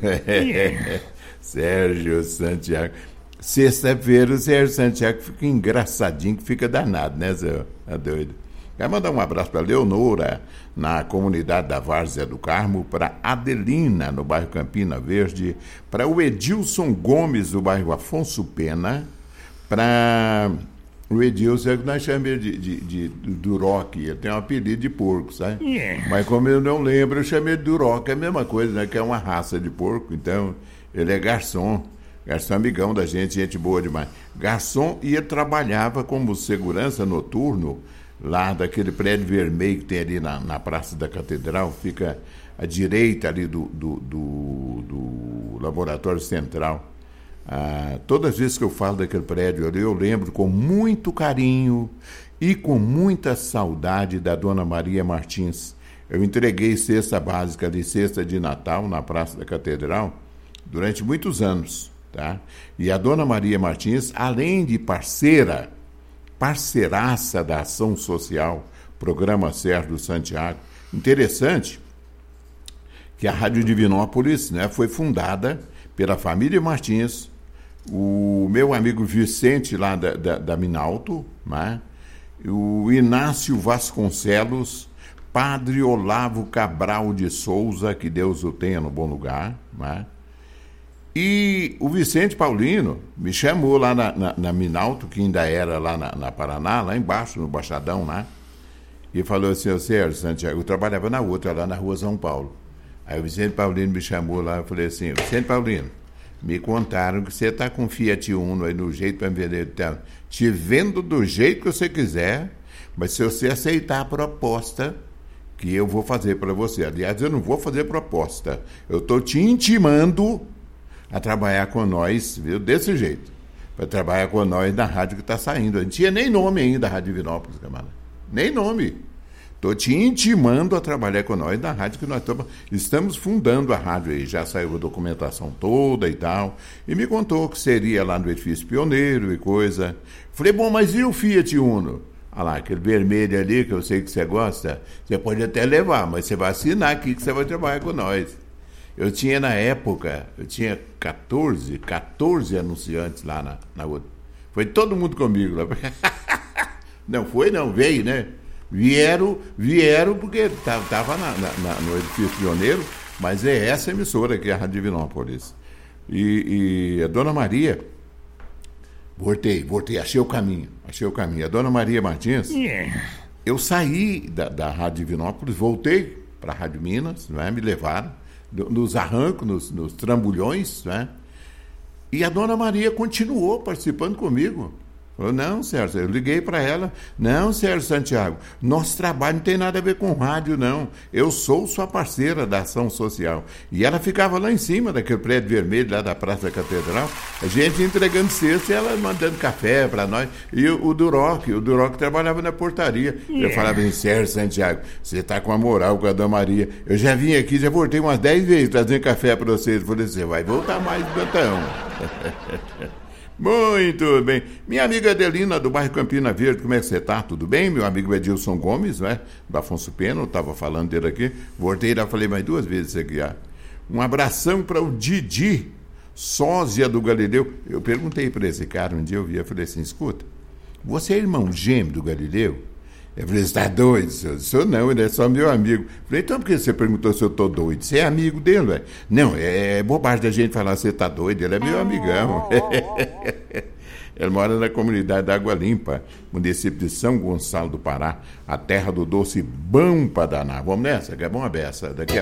Sérgio Santiago. Sexta-feira o Sérgio Santiago fica engraçadinho, que fica danado, né, Zé? É doido. Quero mandar um abraço para Leonora, na comunidade da Várzea do Carmo, para Adelina, no bairro Campina Verde, para o Edilson Gomes, do bairro Afonso Pena, para o Edilson, que nós chamamos de Duroc, ele tem um apelido de porco, sabe? Mas como eu não lembro, eu chamei de Duroc, é a mesma coisa, né? Que é uma raça de porco, então ele é garçom amigão da gente boa demais. Garçom, e ele trabalhava como segurança noturno, lá daquele prédio vermelho que tem ali na Praça da Catedral, fica à direita ali do Laboratório Central. Todas as vezes que eu falo daquele prédio ali, eu lembro com muito carinho e com muita saudade da Dona Maria Martins. Eu entreguei cesta básica ali, cesta de Natal, na Praça da Catedral, durante muitos anos, tá? E a Dona Maria Martins, além de parceiraça da ação social, programa Sérgio Santiago. Interessante que a Rádio Divinópolis, né, foi fundada pela família Martins, o meu amigo Vicente, lá da Minalto, né, o Inácio Vasconcelos, Padre Olavo Cabral de Souza, que Deus o tenha no bom lugar, né, e o Vicente Paulino me chamou lá na Minalto, que ainda era lá na Paraná, lá embaixo, no Baixadão, né? E falou assim: ô Sérgio Santiago, eu trabalhava na outra, lá na Rua São Paulo. Aí o Vicente Paulino me chamou lá, eu falei assim: Vicente Paulino, me contaram que você está com Fiat Uno aí no jeito para vender. Te vendo do jeito que você quiser, mas se você aceitar a proposta que eu vou fazer para você. Aliás, eu não vou fazer proposta, eu estou te intimando a trabalhar com nós, viu? Desse jeito. Para trabalhar com nós na rádio que está saindo. Não tinha nem nome ainda, Rádio Divinópolis, camarada. Nem nome. Estou te intimando a trabalhar com nós na rádio que nós estamos fundando a rádio aí. Já saiu a documentação toda e tal. E me contou que seria lá no Edifício Pioneiro e coisa. Falei, bom, mas e o Fiat Uno? Ah lá, aquele vermelho ali que eu sei que você gosta, você pode até levar, mas você vai assinar aqui que você vai trabalhar com nós. Eu tinha, na época, 14 anunciantes lá na outra. Foi todo mundo comigo lá. Não foi, não, veio, né? Vieram porque estava no Edifício Pioneiro, mas é essa emissora aqui, a Rádio Divinópolis. E a Dona Maria, voltei, achei o caminho. A Dona Maria Martins, eu saí da Rádio Divinópolis, voltei para a Rádio Minas, né? Me levaram nos arrancos, nos trambolhões, né? E a Dona Maria continuou participando comigo. Falou, não, Sérgio, eu liguei para ela, não, Sérgio Santiago, nosso trabalho não tem nada a ver com rádio, não, eu sou sua parceira da ação social. E ela ficava lá em cima daquele prédio vermelho, lá da Praça da Catedral, a gente entregando cesta e ela mandando café para nós. E o Duroc trabalhava na portaria. Eu falava assim, Sérgio Santiago, você está com a moral com a Dona Maria, eu já vim aqui, já voltei umas 10 vezes trazendo café para vocês. Eu falei, você vai voltar mais, Bantão. Muito bem. Minha amiga Adelina, do bairro Campina Verde, como é que você está? Tudo bem? Meu amigo Edilson Gomes, né? Do Afonso Pena, eu estava falando dele aqui. Voltei lá, falei mais 2 vezes aqui. Um abração para o Didi, sósia do Galileu. Eu perguntei para esse cara, um dia eu vi, eu falei assim, escuta, você é irmão gêmeo do Galileu? Eu falei, você está doido? Sou não, ele é só meu amigo. Eu falei, então por que você perguntou se eu estou doido? Você é amigo dele, velho? Não, é bobagem da gente falar você está doido, ele é meu amigão. Ele mora na comunidade da Água Limpa, município de São Gonçalo do Pará, a terra do doce bom para danar. Vamos nessa, que é bom a beça. Daqui a